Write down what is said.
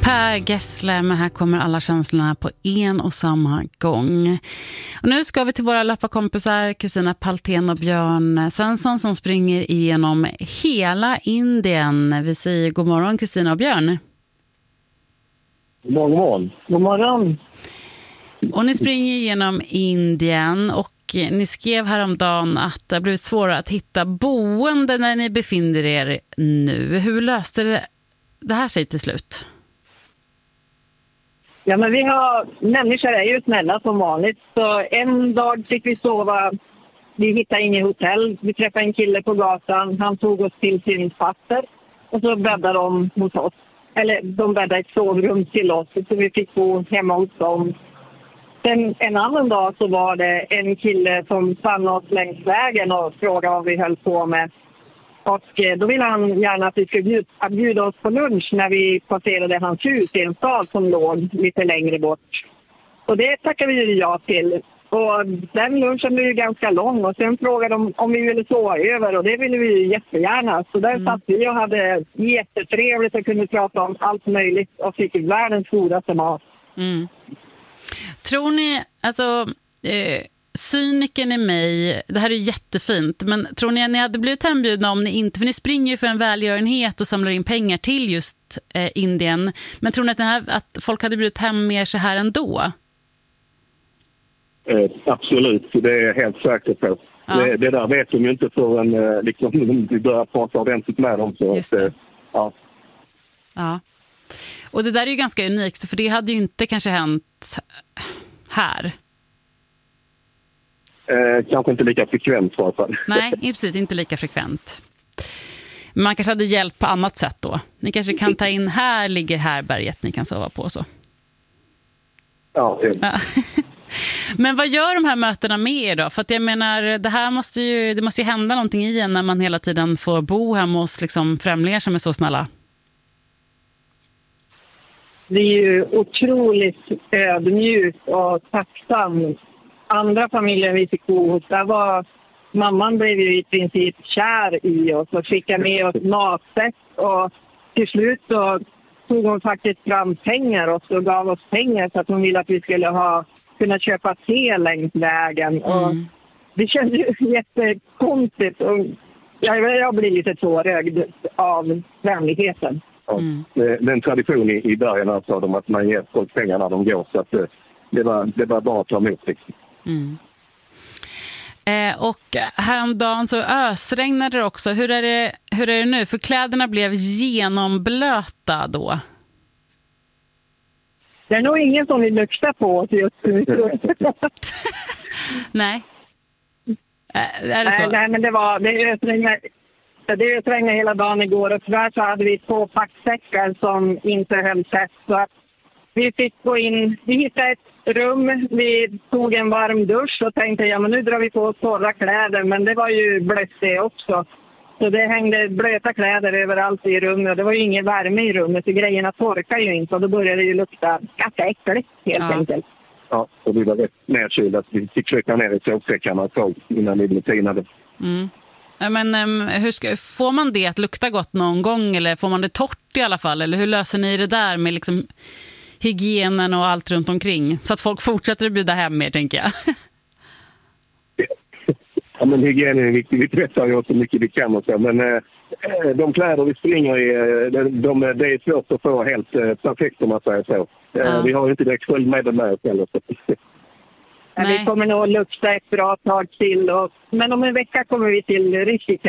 Per Gessle, men här kommer alla känslorna på en och samma gång. Och nu ska vi till våra löparkompisar Kristina Paltén och Björn Svensson som springer igenom hela Indien. Vi säger god morgon Kristina och Björn. God morgon. God morgon. Och ni springer igenom Indien och ni skrev häromdagen att det har blivit svårare att hitta boende när ni befinner er nu. Hur löste det här sig till slut? Ja, men människor är ju snälla som vanligt. Så en dag fick vi sova, vi hittade inget hotell. Vi träffade en kille på gatan, han tog oss till sin faster och så bäddade de hos oss. Eller de bäddade ett sovrum till oss så vi fick bo hemma hos dem. Sen en annan dag så var det en kille som stannade oss längs vägen och frågade vad vi höll på med. Och då ville han gärna att vi skulle bjuda oss på lunch när vi passerade hans hus i en stad som låg lite längre bort. Och det tackade vi ja till. Och den lunchen blev ju ganska lång och sen frågade de om vi ville sova över och det ville vi ju jättegärna. Så där satt vi och hade jättetrevligt och kunde prata om allt möjligt och fick världens godaste mat. Mm. Tror ni, alltså cyniken i mig, det här är jättefint, men tror ni att ni hade blivit hembjudna om ni inte, för ni springer ju för en välgörenhet och samlar in pengar till just Indien, men tror ni att folk hade blivit hem med så här ändå? Absolut, det är jag helt säker på. Ja. Det där vet de ju inte förrän liksom, vi börjar prata ordentligt med dem. Så just det. Ja. Och det där är ju ganska unikt, för det hade ju inte kanske hänt här. Kanske inte lika frekvent i alla fall. Nej, precis, inte lika frekvent. Men man kanske hade hjälp på annat sätt då. Ni kanske kan ta in, här ligger härberget ni kan sova på så. Ja. Men vad gör de här mötena med er då? För att jag menar, det måste ju hända någonting i en när man hela tiden får bo hemma hos liksom främlingar som är så snälla. Det är ju otroligt ödmjukt och tacksam. Andra familjer vi fick bo hos, där var mamman blev ju i princip kär i oss och skickade med oss matsätt och till slut så tog hon faktiskt fram pengar och gav oss pengar så att hon ville att vi skulle kunna köpa te längs vägen. Och det kändes ju jättekonstigt och jag blir lite tårögd av vänligheten. Det är en tradition i bergen sa de att man ger folk pengar när de går så att det var bara att ta emot. Och häromdagen så ösregnade det också. Hur är det nu? För kläderna blev genomblöta då. Det är nog ingen som vill lukta på oss just nu. Nej. Är det så? Nej, men det ösregnade hela dagen igår och tyvärr så hade vi 2 packsäckar som inte höll tätt så att vi fick gå in, vi hittade ett rum, vi tog en varm dusch och tänkte men nu drar vi på torra kläder, men det var ju blött det också. Så det hängde blöta kläder överallt i rummet och det var ju ingen värme i rummet så grejerna torkade ju inte och då började det ju lukta ganska äckligt helt enkelt. Ja, och vi var rätt nedkylda. Vi fick köka ner i sovsäckarna ett tag innan vi blev tinade. Men får man det att lukta gott någon gång eller får man det torrt i alla fall? Eller hur löser ni det där med liksom hygienen och allt runt omkring? Så att folk fortsätter att bjuda hem mer, tänker jag. Ja, men hygienen är viktig. Vi tvättar ju så mycket vi kan och så. Men de kläder vi springer i, det är svårt att få helt perfekt om man säger så. Vi har ju inte direkt sköljmedel med oss heller. Vi kommer nog att lukta ett bra tag till. Men om en vecka kommer vi till Rishikesh